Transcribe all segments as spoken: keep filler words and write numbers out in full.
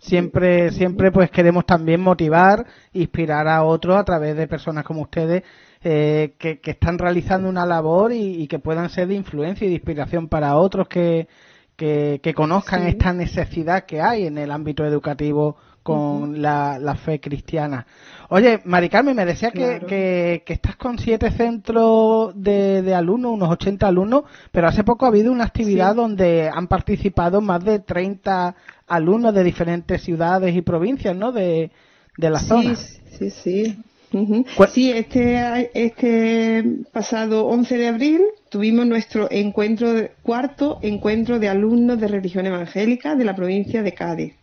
Siempre, siempre pues queremos también motivar, inspirar a otros a través de personas como ustedes eh, que, que están realizando una labor y, y que puedan ser de influencia y de inspiración para otros que, que, que conozcan Sí. esta necesidad que hay en el ámbito educativo Ujú. con la, la fe cristiana. Oye, Mari Carmen, me decía que, Claro. que, que estás con siete centros de, de alumnos, unos ochenta alumnos, pero hace poco ha habido una actividad Sí. donde han participado más de treinta alumnos de diferentes ciudades y provincias, ¿no? De, de la Sí, zona. sí, sí. Ujú. Cu- Sí, este, este pasado once de abril tuvimos nuestro encuentro, de- cuarto encuentro de alumnos de religión evangélica de la provincia de Cádiz.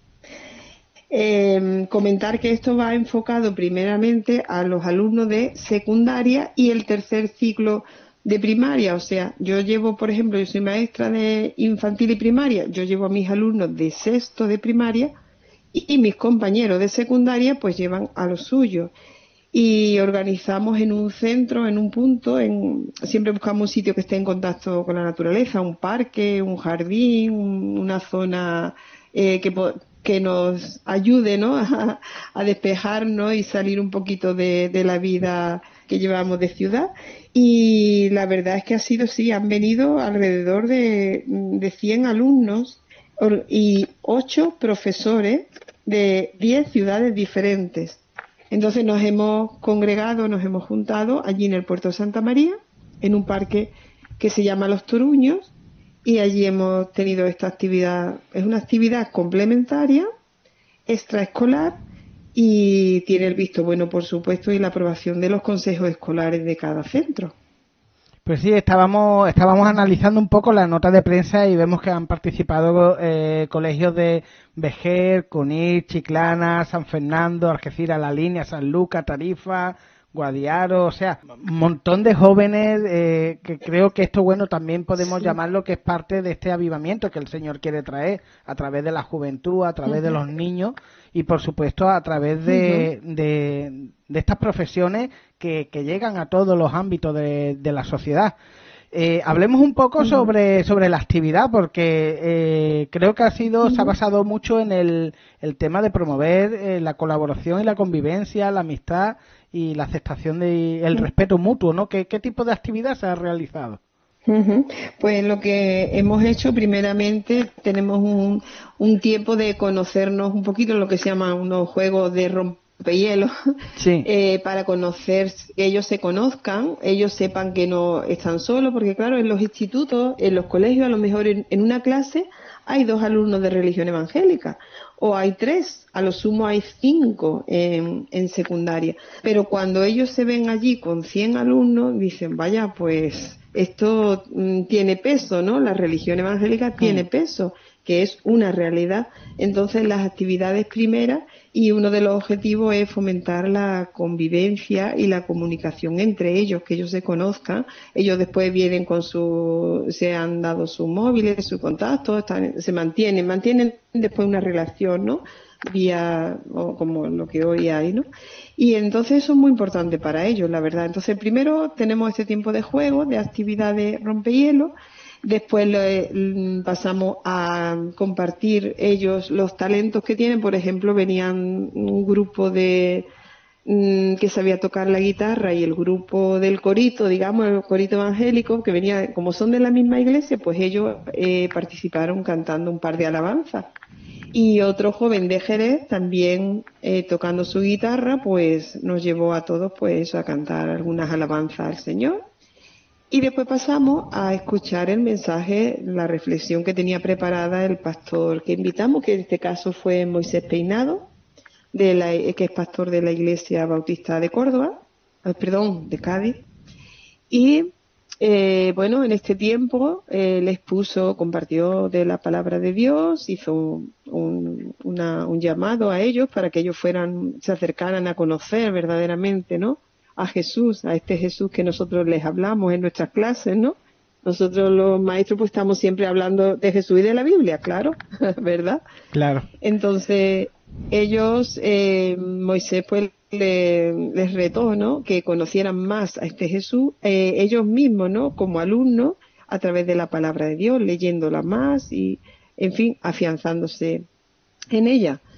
Eh, comentar que esto va enfocado primeramente a los alumnos de secundaria y el tercer ciclo de primaria. O sea, yo llevo, por ejemplo, yo soy maestra de infantil y primaria, yo llevo a mis alumnos de sexto de primaria y mis compañeros de secundaria pues llevan a los suyos. Y organizamos en un centro, en un punto, en, siempre buscamos un sitio que esté en contacto con la naturaleza, un parque, un jardín, un- una zona eh, que, po- que nos ayude, ¿no? a, a despejarnos y salir un poquito de, de la vida que llevamos de ciudad. Y la verdad es que ha sido, sí, han venido alrededor de, de cien alumnos or- y ocho profesores de diez ciudades diferentes. Entonces nos hemos congregado, nos hemos juntado allí en el Puerto de Santa María, en un parque que se llama Los Toruños, y allí hemos tenido esta actividad. Es una actividad complementaria, extraescolar, y tiene el visto bueno, por supuesto, y la aprobación de los consejos escolares de cada centro. Pues sí, estábamos, estábamos analizando un poco la nota de prensa y vemos que han participado eh, colegios de Vejer, Cunit, Chiclana, San Fernando, Algeciras, La Línea, San Lucas, Tarifa, Guadiaro, o sea, un montón de jóvenes eh, que creo que esto, bueno, también podemos Sí. llamarlo que es parte de este avivamiento que el Señor quiere traer a través de la juventud, a través de Ujú, los niños y, por supuesto, a través ujú, de, de, de estas profesiones que, que llegan a todos los ámbitos de, de la sociedad. Eh, hablemos un poco ujú, sobre, sobre la actividad, porque eh, creo que ha sido, se ha ujú. basado mucho en el, el tema de promover eh, la colaboración y la convivencia, la amistad y la aceptación de el respeto mutuo, ¿no? ¿Qué, qué tipo de actividad se ha realizado? Ujú. Pues lo que hemos hecho, primeramente, tenemos un, un tiempo de conocernos un poquito, lo que se llama unos juegos de rompehielos, Sí. eh, para conocer, que ellos se conozcan, ellos sepan que no están solos, porque claro, en los institutos, en los colegios, a lo mejor en, en una clase hay dos alumnos de religión evangélica, o hay tres, a lo sumo hay cinco en, en secundaria. Pero cuando ellos se ven allí con cien alumnos, dicen, vaya, pues esto mm, tiene peso, ¿no? La religión evangélica Hmm. tiene peso, que es una realidad. Entonces, las actividades primeras y uno de los objetivos es fomentar la convivencia y la comunicación entre ellos, que ellos se conozcan. Ellos después vienen con su, se han dado sus móviles, sus contactos, están, se mantienen, mantienen después una relación, ¿no? Vía, o como lo que hoy hay, ¿no? Y entonces eso es muy importante para ellos, la verdad. Entonces, primero tenemos este tiempo de juego, de actividades rompehielo. Después le, mm, pasamos a compartir ellos los talentos que tienen. Por ejemplo, venían un grupo de mm, que sabía tocar la guitarra y el grupo del corito, digamos, el corito evangélico, que venía, como son de la misma iglesia, pues ellos eh, participaron cantando un par de alabanzas. Y otro joven de Jerez también eh, tocando su guitarra, pues nos llevó a todos pues a cantar algunas alabanzas al Señor. Y después pasamos a escuchar el mensaje, la reflexión que tenía preparada el pastor que invitamos, que en este caso fue Moisés Peinado, de la, que es pastor de la Iglesia Bautista de Córdoba, eh, perdón, de Cádiz. Y eh, bueno, en este tiempo eh, les puso, compartió de la palabra de Dios, hizo un, una, un llamado a ellos para que ellos fueran, se acercaran a conocer verdaderamente, ¿no? A Jesús, a este Jesús que nosotros les hablamos en nuestras clases, ¿no? Nosotros los maestros pues estamos siempre hablando de Jesús y de la Biblia, claro, ¿verdad? Claro. Entonces, ellos, eh, Moisés, pues le- les retó, ¿no? Que conocieran más a este Jesús, eh, ellos mismos, ¿no? Como alumnos, a través de la palabra de Dios, leyéndola más y, en fin, afianzándose en ella.